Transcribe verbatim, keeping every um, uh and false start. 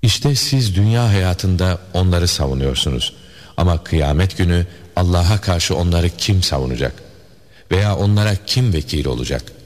İşte siz dünya hayatında onları savunuyorsunuz. Ama kıyamet günü Allah'a karşı onları kim savunacak? Veya onlara kim vekil olacak?